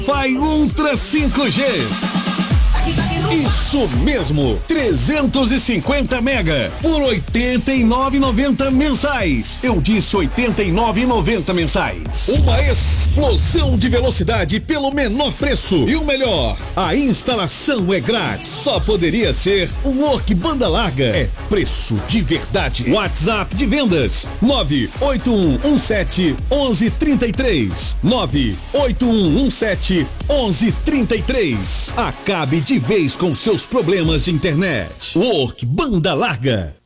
Wi-Fi Ultra 5G. Isso mesmo, 350 mega por R$ 89,90 mensais. Eu disse R$ 89,90 mensais. Uma explosão de velocidade pelo menor preço. E o melhor, a instalação é grátis. Só poderia ser o Work Banda Larga. É preço de verdade. WhatsApp de vendas 981171133. 981171133. Acabe de vez com seus problemas de internet. Work Banda Larga.